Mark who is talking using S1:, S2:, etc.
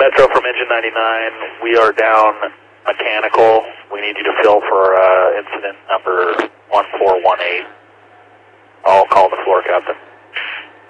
S1: Metro from Engine 99, we are down mechanical. We need you to fill